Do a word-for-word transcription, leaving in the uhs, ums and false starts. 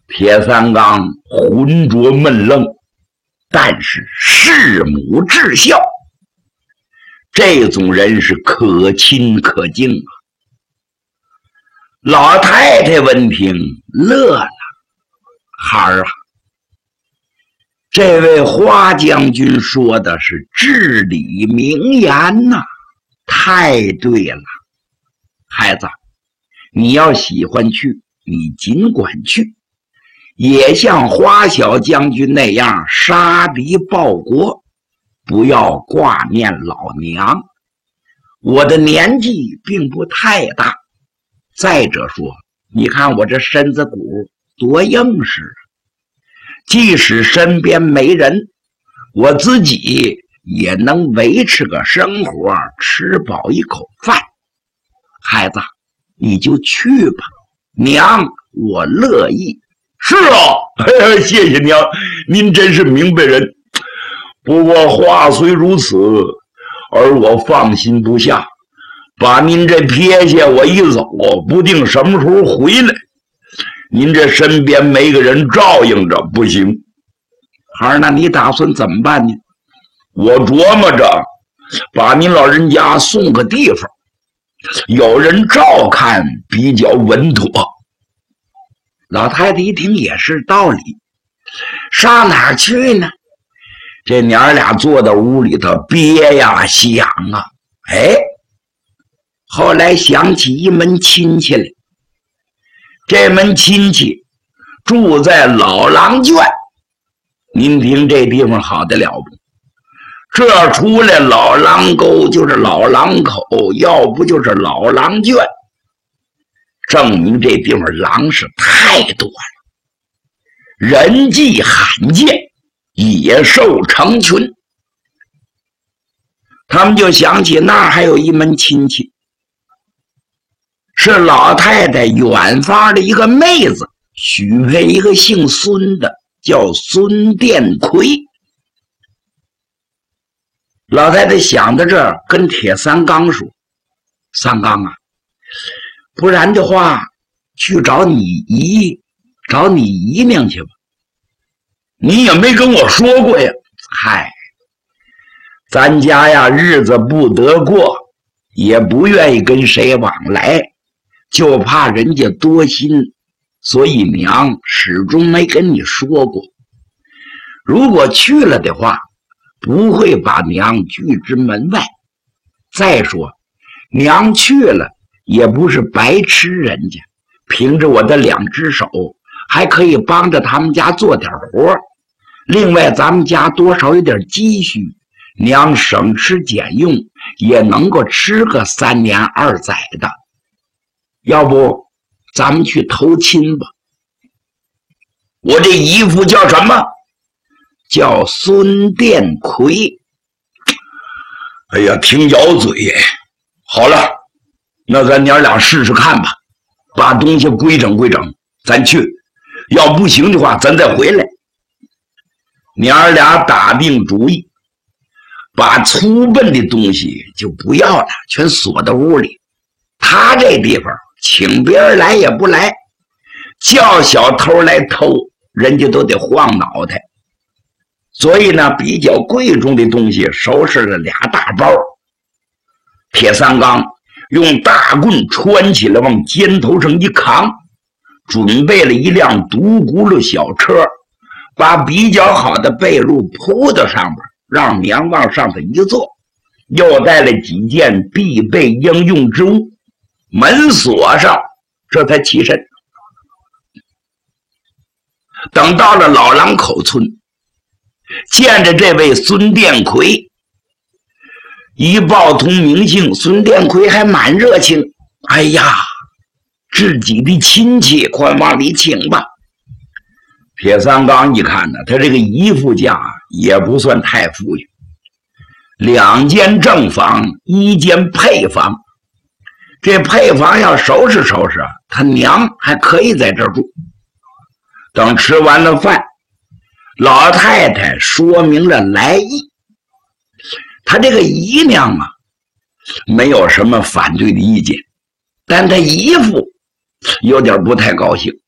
铁三刚浑浊闷愣，但是视母至孝，这种人是可亲可敬啊。老太太闻听乐了，孩儿啊，这位花将军说的是至理名言呐、啊，太对了。孩子，你要喜欢去，你尽管去，也像花小将军那样杀敌报国，不要挂念老娘。我的年纪并不太大，再者说，你看我这身子骨多硬实啊！即使身边没人，我自己也能维持个生活，吃饱一口饭。孩子，你就去吧，娘我乐意。是啊，哎、谢谢娘，您真是明白人。不过话虽如此，而我放心不下，把您这撇下我一走，不定什么时候回来。您这身边没个人照应着，不行。孩儿，那你打算怎么办呢？我琢磨着把您老人家送个地方，有人照看比较稳妥。老太太一听也是道理，上哪儿去呢？这娘儿俩坐到屋里头憋呀想啊，哎，后来想起一门亲戚来。这门亲戚住在老狼圈，您听这地方好得了不？这出来老狼沟就是老狼口，要不就是老狼圈，证明这地方狼是太多了，人迹罕见，野兽成群。他们就想起那儿还有一门亲戚，是老太太远方的一个妹子许配一个姓孙的，叫孙殿魁。老太太想到这儿，跟铁三刚说：三刚啊，不然的话去找你姨找你姨娘去吧。你也没跟我说过呀。嗨，咱家呀日子不得过，也不愿意跟谁往来，就怕人家多心，所以娘始终没跟你说过。如果去了的话，不会把娘拒之门外。再说娘去了也不是白吃人家，凭着我的两只手还可以帮着他们家做点活，另外咱们家多少有点积蓄，娘省吃俭用也能够吃个三年二载的。要不咱们去投亲吧。我这姨父叫什么？叫孙殿魁。哎呀，挺咬嘴。好了，那咱娘俩试试看吧，把东西规整规整，咱去。要不行的话，咱再回来。娘俩打定主意，把粗笨的东西就不要了，全锁到屋里。他这地方请别人来也不来，叫小偷来偷，人家都得晃脑袋。所以呢，比较贵重的东西收拾了俩大包。铁三刚用大棍穿起来，往肩头上一扛，准备了一辆独轱辘小车，把比较好的被褥铺到上边，让娘往上头一坐，又带了几件必备应用之物，门锁上，这才起身。等到了老狼口村，见着这位孙殿魁，一报通名姓，孙殿魁还蛮热情。哎呀，自己的亲戚，快往里请吧。铁三刚一看呢，他这个姨父家也不算太富裕，两间正房，一间配房。这配房要收拾收拾，他娘还可以在这儿住。等吃完了饭，老太太说明了来意。他这个姨娘啊，没有什么反对的意见，但他姨父有点不太高兴。